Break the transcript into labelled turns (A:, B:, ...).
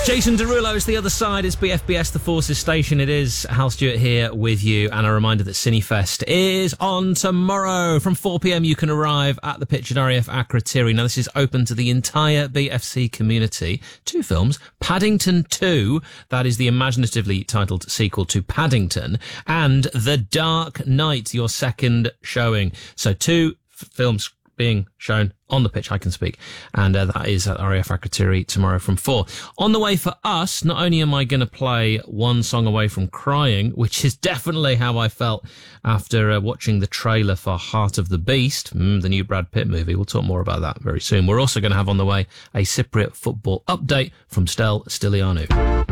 A: Jason Derulo is the other side. It's BFBS, the Forces Station. It is Hal Stewart here with you. And a reminder that Cinefest is on tomorrow. From 4pm, you can arrive at the pitch at RAF Akrotiri. Now, this is open to the entire BFC community. 2 films. Paddington 2, that is the imaginatively titled sequel to Paddington. And The Dark Knight, your second showing. So 2 films being shown on the pitch, I can speak, and that is at RAF Akrotiri tomorrow from 4. On the way for us, not only am I going to play One Song Away from Crying, which is definitely how I felt after watching the trailer for Heart of the Beast, the new Brad Pitt movie. We'll talk more about that very soon. We're also going to have on the way a Cypriot football update from Stel Stylianou.